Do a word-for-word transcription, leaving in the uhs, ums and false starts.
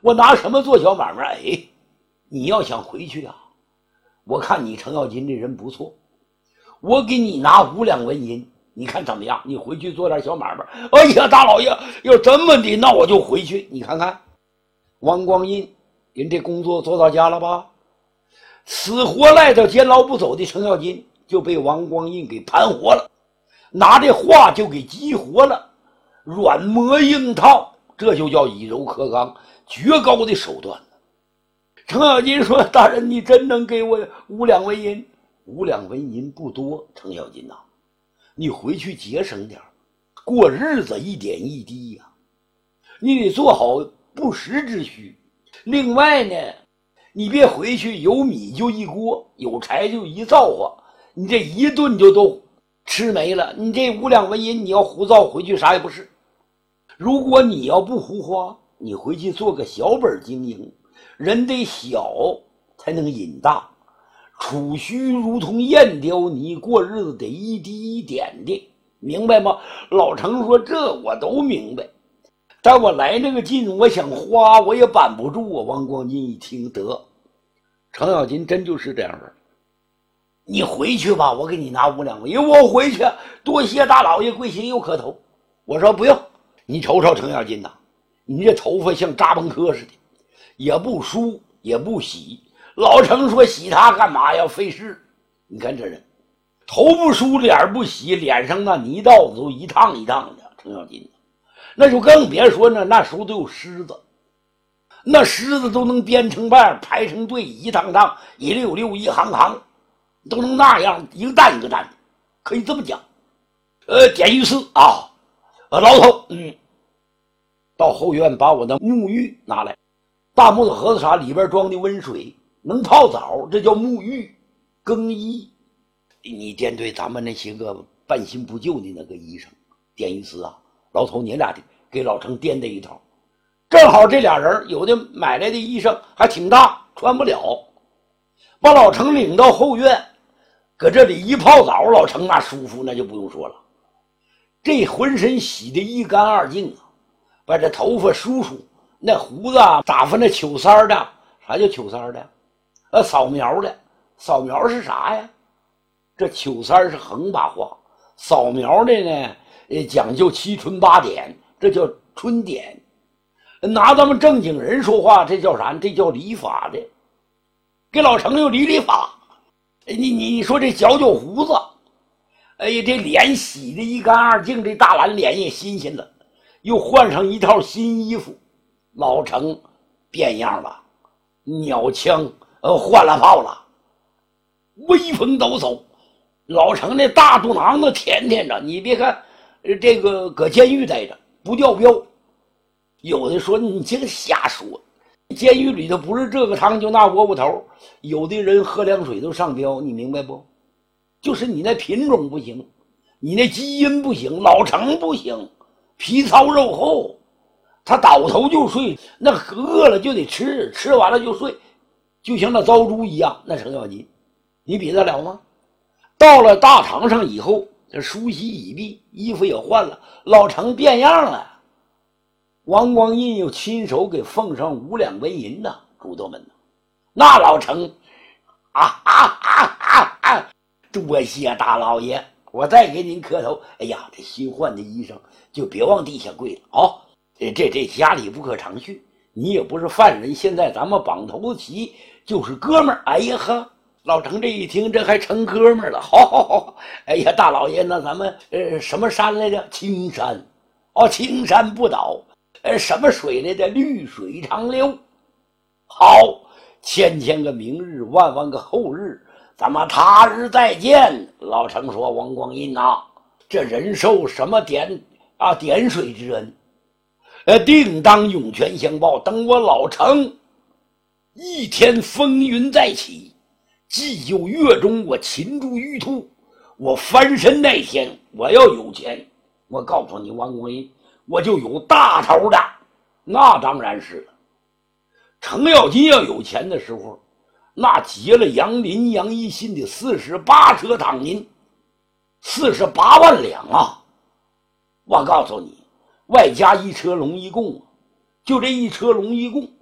我拿什么做小买卖？哎，你要想回去啊，我看你程咬金这人不错，我给你拿五两纹银，你看怎么样？你回去做点小买卖。哎呀，大老爷，要这么的，那我就回去。你看看，王光印人这工作做到家了吧？死活赖到监牢不走的程咬金就被王光印给盘活了，拿这话就给激活了，软磨硬套，这就叫以柔克刚，绝高的手段。程咬金说：“大人，你真能给我五两纹银？五两纹银不多，程咬金呐、啊，你回去节省点，过日子一点一滴呀、啊，你得做好不时之需。另外呢，你别回去有米就一锅，有柴就一灶火，你这一顿就都吃没了。你这五两纹银，你要胡造回去啥也不是。如果你要不胡花，你回去做个小本经营。”人得小才能瘾大，储蓄如同燕雕，你过日子得一滴一点的，明白吗？老程说：“这我都明白，但我来这个劲，我想花我也板不住啊。”王光金一听，得，程咬金真就是这样的，你回去吧，我给你拿五两纹银，我回去，多谢大老爷贵行有可头。我说不用，你瞅瞅程咬金呐，你这头发像扎崩科似的。也不梳也不洗，老程说洗它干嘛呀？费事。你看这人，头不梳脸不洗，脸上那泥道子都一趟一趟的。程咬金，那就更别说呢，那时候都有狮子，那狮子都能编成伴排成队，一趟趟一溜溜一行行，都能那样一个蛋一个蛋，可以这么讲。呃，典狱司啊，呃，老头，嗯，到后院把我的沐浴拿来。大木头盒子茶里边装的温水，能泡澡，这叫沐浴更衣。你掂对咱们那些个半新不旧的那个医生典狱司啊，老头你俩的给老程掂的一套，正好这俩人有的买来的衣裳还挺大，穿不了，把老程领到后院，搁这里一泡澡，老程那舒服那就不用说了，这浑身洗得一干二净啊，把这头发梳梳，那胡子啊打发那糗三的，啥叫糗三的？呃，扫描的，扫描是啥呀？这糗三是横把话，扫描的呢，呃，讲究七春八点，这叫春点。拿咱们正经人说话，这叫啥？这叫理发的。给老程又理理发，你你你说这嚼嚼胡子，哎呀，这脸洗的一干二净，这大蓝脸也新鲜了，又换上一套新衣服。老程变样了，鸟枪呃换了炮了，威风抖擞。老程那大肚囊子甜甜着，你别看这个搁监狱待着不掉膘，有的说你这个瞎说，监狱里头不是这个汤就那窝窝头，有的人喝凉水都上膘，你明白不？就是你那品种不行，你那基因不行，老程不行，皮糙肉厚。他倒头就睡，那饿了就得吃，吃完了就睡，就像那糟猪一样。那程咬金，你比得了吗？到了大堂上以后，这梳洗已毕，衣服也换了，老程变样了。王光印又亲手给奉上五两纹银呢，主头们呢，那老程啊啊啊啊啊！多谢大老爷，我再给您磕头。哎呀，这新换的衣裳就别往地下跪了啊！这这这家里不可长续，你也不是犯人，现在咱们绑头子齐就是哥们儿。哎呀呵，老程这一听，这还成哥们儿了，好好好。哎呀，大老爷，那咱们呃什么山来着？青山，哦，青山不倒。呃，什么水来的？绿水长流。好，千千个明日，万万个后日，咱们他日再见。老程说：“王光印呐，这人受什么点啊点水之恩？”呃，定当涌泉相报。等我老程一天风云再起，祭酒月中，我擒住玉兔，我翻身那天，我要有钱，我告诉你王光印，我就有大头的。那当然是了。程咬金要有钱的时候，那结了杨林、杨一信的四十八车躺银，四十八万两啊！我告诉你。外加一车龙一供，就这一车龙一供